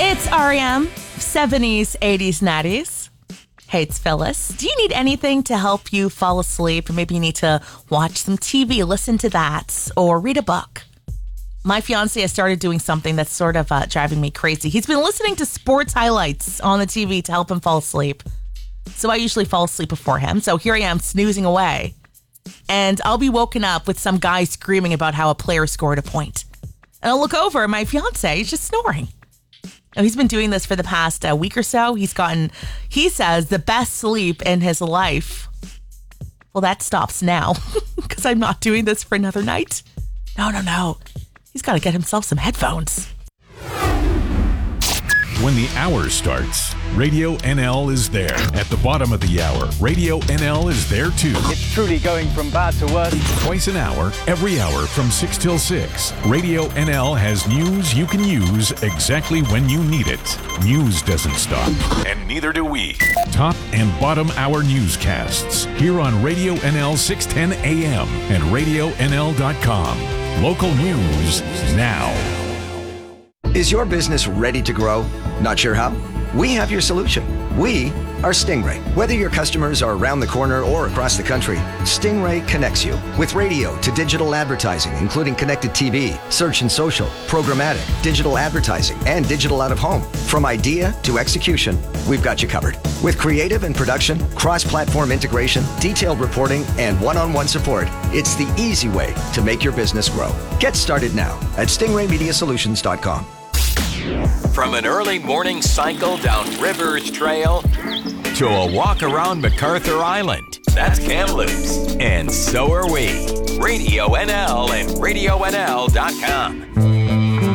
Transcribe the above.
It's REM, 70s, 80s, 90s. Hey, it's Phyllis. Do you need anything to help you fall asleep? Or maybe you need to watch some TV, listen to that, or read a book? My fiance has started doing something that's sort of driving me crazy. He's been listening to sports highlights on the TV to help him fall asleep. So I usually fall asleep before him. So here I am snoozing away. And I'll be woken up with some guy screaming about how a player scored a point. And I'll look over and my fiance is just snoring. Now, he's been doing this for the past week or so. He's gotten, he says, the best sleep in his life. Well, that stops now because I'm not doing this for another night. No. He's got to get himself some headphones. When the hour starts, Radio NL is there. At the bottom of the hour, Radio NL is there too. It's truly going from bad to worse. Twice an hour, every hour from 6 till 6. Radio NL has news you can use exactly when you need it. News doesn't stop, and neither do we. Top and bottom hour newscasts here on Radio NL 610 AM and RadioNL.com. Local news now. Is your business ready to grow? Not sure how? We have your solution. We are Stingray. Whether your customers are around the corner or across the country, Stingray connects you with radio to digital advertising, including connected TV, search and social, programmatic, digital advertising, and digital out of home. From idea to execution, we've got you covered. With creative and production, cross-platform integration, detailed reporting, and one-on-one support, it's the easy way to make your business grow. Get started now at stingraymediasolutions.com. From an early morning cycle down Rivers Trail to a walk around MacArthur Island, that's Kamloops. And so are we. Radio NL and RadioNL.com.